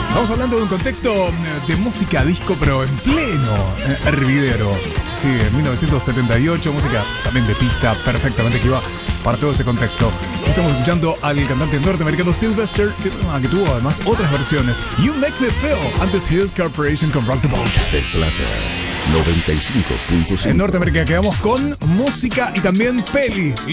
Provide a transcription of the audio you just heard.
Estamos hablando de un contexto de música disco, pero en pleno hervidero. Sí, en 1978, música también de pista, perfectamente que iba para todo ese contexto. Estamos escuchando al cantante norteamericano Sylvester, que tuvo además otras versiones. You Make Me Feel, antes Hills Corporation con Rock the Boat. Del Plata, 95.5. En Norteamérica quedamos con música y también peli.